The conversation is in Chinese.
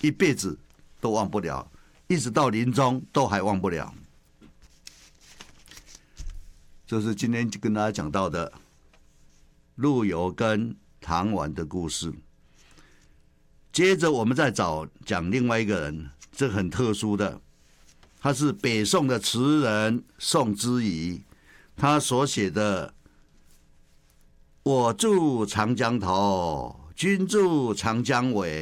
一辈子都忘不了，一直到临终都还忘不了。就是今天跟大家讲到的陆游跟唐婉的故事。接着我们再讲另外一个人，这很特殊的，他是北宋的词人宋之仪，他所写的“我住长江头，君住长江尾”。